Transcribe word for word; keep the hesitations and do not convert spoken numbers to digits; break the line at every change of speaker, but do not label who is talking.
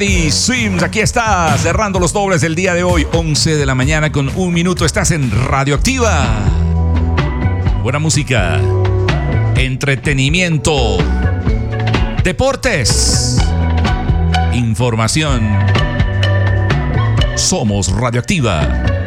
Y Swims, aquí está, cerrando los dobles del día de hoy, once de la mañana con un minuto. Estás en Radioactiva. Buena música, entretenimiento, deportes, información. Somos Radioactiva.